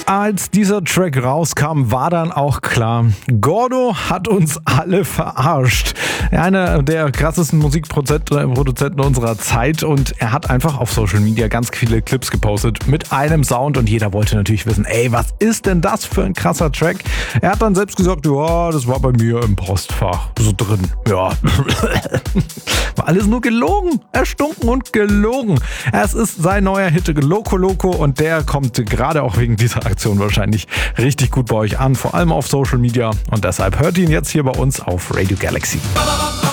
Als dieser Track rauskam, war dann auch klar, Gordo hat uns alle verarscht. Einer der krassesten Musikproduzenten unserer Zeit, und er hat einfach auf Social Media ganz viele Clips gepostet mit einem Sound und jeder wollte natürlich wissen, ey, was ist denn das für ein krasser Track? Er hat dann selbst gesagt, ja, das war bei mir im Postfach so drin. Ja, war alles nur gelogen, erstunken und gelogen. Es ist sein neuer Hit Loco Loco und der kommt gerade auch wegen dieser Aktion wahrscheinlich richtig gut bei euch an, vor allem auf Social Media, und deshalb hört ihn jetzt hier bei uns auf Radio Galaxy.